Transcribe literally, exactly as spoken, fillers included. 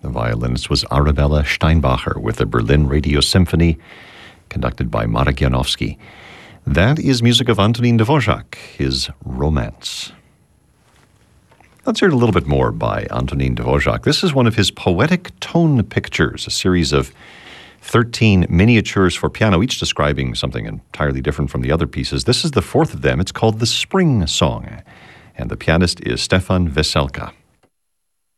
The violinist was Arabella Steinbacher with the Berlin Radio Symphony, conducted by Marek Janowski. That is music of Antonin Dvorak, his Romance. Let's hear a little bit more by Antonin Dvorak. This is one of his poetic tone pictures, a series of thirteen miniatures for piano, each describing something entirely different from the other pieces. This is the fourth of them. It's called The Spring Song, and the pianist is Stefan Veselka.